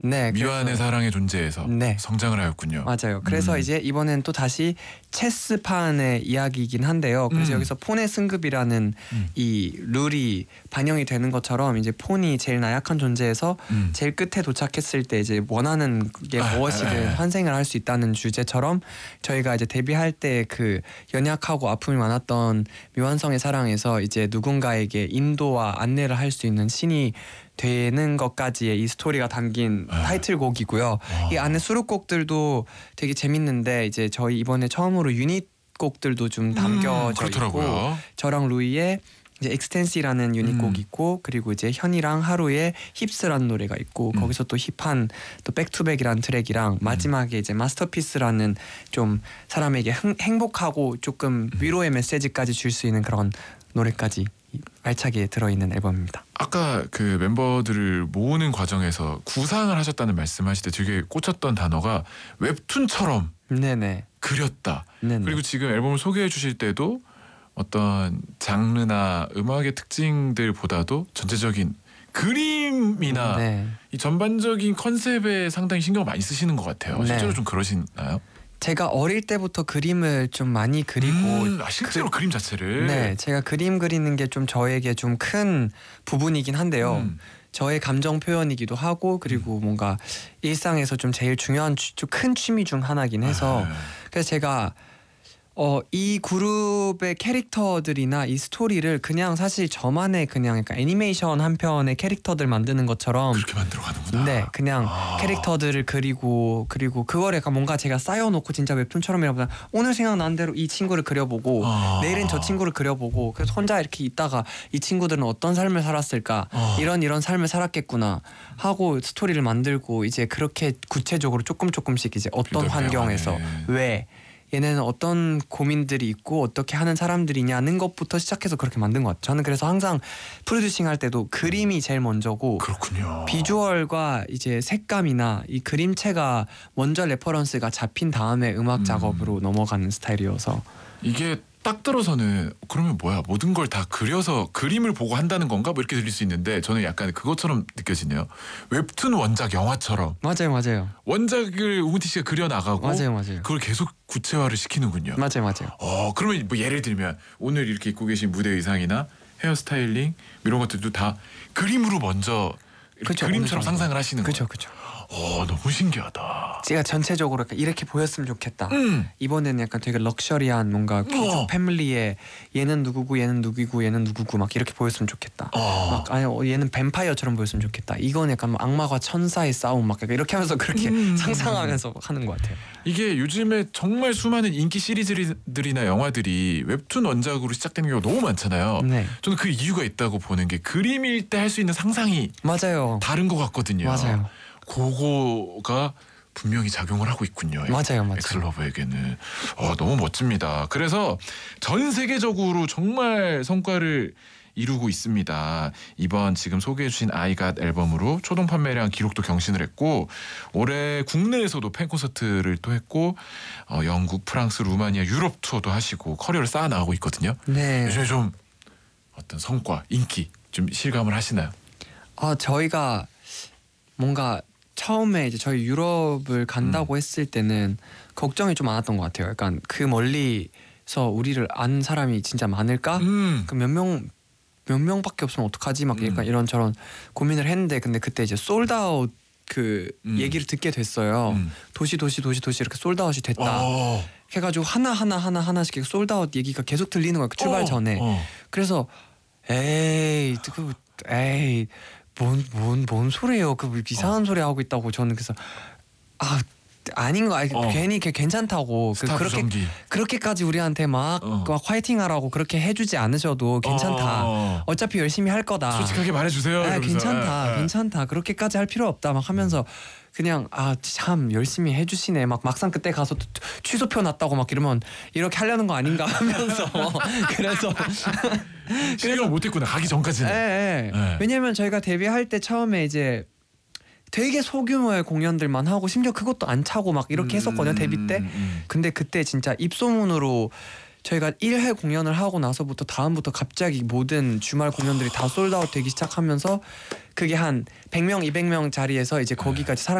네, 미완의 사랑의 존재에서 네. 성장을 하였군요. 맞아요. 그래서 이제 이번엔 또 다시 체스판의 이야기이긴 한데요. 그래서 여기서 폰의 승급이라는 이 룰이 반영이 되는 것처럼 이제 폰이 제일 나약한 존재에서 제일 끝에 도착했을 때 이제 원하는 게 무엇이든 환생을 할 수 있다는 주제처럼 저희가 이제 데뷔할 때 그 연약하고 아픔이 많았던 미완성의 사랑에서 이제 누군가에게 인도와 안내를 할 수 있는 신이 되는 것까지의 이 스토리가 담긴 타이틀곡이고요. 이 안에 수록곡들도 되게 재밌는데 이제 저희 이번에 처음으로 유닛 곡들도 좀 담겨져 그렇더라고요. 있고 저랑 루이의 이제 엑스텐시라는 유닛곡 있고 그리고 이제 현이랑 하루의 힙스라는 노래가 있고 거기서 또 힙한 또 백투백이라는 트랙이랑 마지막에 이제 마스터피스라는 좀 사람에게 행복하고 조금 위로의 메시지까지 줄 수 있는 그런 노래까지 알차게 들어있는 앨범입니다. 아까 그 멤버들을 모으는 과정에서 구상을 하셨다는 말씀하실 때 되게 꽂혔던 단어가 웹툰처럼 네네. 그렸다. 네네. 그리고 지금 앨범을 소개해 주실 때도 어떤 장르나 음악의 특징들보다도 전체적인 그림이나 네. 이 전반적인 컨셉에 상당히 신경을 많이 쓰시는 것 같아요. 네. 실제로 좀 그러시나요? 제가 어릴 때부터 그림을 좀 많이 그리고 실제로 그림 자체를 네, 제가 그림 그리는 게 좀 저에게 좀 큰 부분이긴 한데요. 저의 감정 표현이기도 하고 그리고 뭔가 일상에서 좀 제일 중요한 좀 큰 취미 중 하나긴 해서 그래서 제가 이 그룹의 캐릭터들이나 이 스토리를 그냥 사실 저만의 그냥 약간 애니메이션 한 편의 캐릭터들 만드는 것처럼 그렇게 만들어가는구나. 네, 그냥 캐릭터들을 그리고 그거를 약간 뭔가 제가 쌓여놓고 진짜 웹툰처럼이라보다 오늘 생각난 대로 이 친구를 그려보고 내일은 저 친구를 그려보고 그래서 혼자 이렇게 있다가 이 친구들은 어떤 삶을 살았을까 이런 삶을 살았겠구나 하고 스토리를 만들고 이제 그렇게 구체적으로 조금씩 이제 어떤 환경에서 왜 얘네는 어떤 고민들이 있고 어떻게 하는 사람들이냐는 것부터 시작해서 그렇게 만든 것 같아요. 저는 그래서 항상 프로듀싱 할 때도 그림이 제일 먼저고 그렇군요. 비주얼과 이제 색감이나 이 그림체가 먼저 레퍼런스가 잡힌 다음에 음악 작업으로 넘어가는 스타일이어서 이게 딱 들어서는 그러면 뭐야 모든 걸 다 그려서 그림을 보고 한다는 건가 뭐 이렇게 들릴 수 있는데 저는 약간 그것처럼 느껴지네요. 웹툰 원작 영화처럼 맞아요. 원작을 우은티 씨가 그려나가고 맞아요. 그걸 계속 구체화를 시키는군요. 맞아요. 그러면 뭐 예를 들면 오늘 이렇게 입고 계신 무대 의상이나 헤어스타일링 이런 것들도 다 그림으로 먼저 그쵸, 그림처럼 상상을 하시는 거예요. 그렇죠. 너무 신기하다. 제가 전체적으로 약간 이렇게 보였으면 좋겠다. 이번에는 약간 되게 럭셔리한 뭔가 귀족 패밀리에 얘는 누구고 얘는 누구고 얘는 누구고 막 이렇게 보였으면 좋겠다. 막 아니 얘는 뱀파이어처럼 보였으면 좋겠다. 이건 약간 뭐 악마와 천사의 싸움 막 약간 이렇게 하면서 그렇게 상상하면서 하는 것 같아요. 이게 요즘에 정말 수많은 인기 시리즈들이나 영화들이 웹툰 원작으로 시작되는 경우가 너무 많잖아요. 네. 저는 그 이유가 있다고 보는 게 그림일 때 할 수 있는 상상이 맞아요. 다른 것 같거든요. 맞아요. 그거가 분명히 작용을 하고 있군요. 맞아요. 엑슬러브에게는 너무 멋집니다. 그래서 전 세계적으로 정말 성과를 이루고 있습니다. 이번 지금 소개해주신 아이갓 앨범으로 초동 판매량 기록도 경신을 했고 올해 국내에서도 팬 콘서트를 또 했고 영국, 프랑스, 루마니아, 유럽 투어도 하시고 커리어를 쌓아나가고 있거든요. 네. 요즘에 좀 어떤 성과, 인기 좀 실감을 하시나요? 저희가 뭔가 처음에 이제 저희 유럽을 간다고 했을 때는 걱정이 좀 많았던 것 같아요. 약간 그 멀리서 우리를 아는 사람이 진짜 많을까? 그 몇 명밖에 없으면 어떡하지? 막 약간 이런저런 고민을 했는데 근데 그때 이제 솔드아웃 그 얘기를 듣게 됐어요. 도시 이렇게 솔드아웃이 됐다. 해가지고 하나씩 솔드아웃 얘기가 계속 들리는 거예요. 그 출발 전에. 그래서 에이 뭔 소리예요? 그 이상한 소리 하고 있다고 저는 그래서 아닌 거 괜히 괜찮다고 그렇게까지 우리한테 막 화이팅하라고 그렇게 해주지 않으셔도 괜찮다. 어차피 열심히 할 거다. 솔직하게 말해주세요. 괜찮다. 그렇게까지 할 필요 없다. 막 하면서 그냥 참 열심히 해주시네. 막 막상 그때 가서 취소표 났다고 막 이러면 이렇게 하려는 거 아닌가 하면서 그래서 실감 못했구나 가기 전까지는. 왜냐면 저희가 데뷔할 때 처음에 이제 되게 소규모의 공연들만 하고 심지어 그것도 안 차고 막 이렇게 했었거든요 데뷔 때. 근데 그때 진짜 입소문으로 저희가 1회 공연을 하고 나서부터 다음부터 갑자기 모든 주말 공연들이 다 솔드아웃 되기 시작하면서 그게 한 100명, 200명 자리에서 이제 거기까지 사람